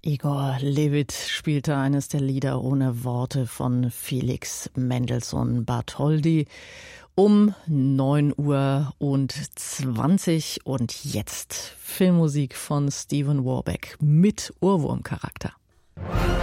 Igor Levit spielte eines der Lieder ohne Worte von Felix Mendelssohn Bartholdy um 9:20 Uhr und jetzt Filmmusik von Steven Warbeck mit Ohrwurmcharakter.